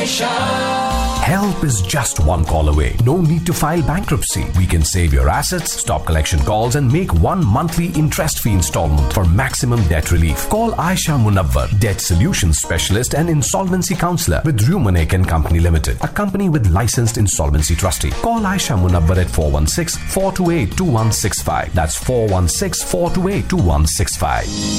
Aisha. Help is just one call away. No need to file bankruptcy. We can save your assets, stop collection calls, and make one monthly interest-free installment for maximum debt relief. Call Aisha Munawwar, Debt Solutions Specialist and Insolvency Counselor with Rumanek and Company Limited, a company with licensed insolvency trustee. Call Aisha Munawwar at 416-428-2165. That's 416-428-2165.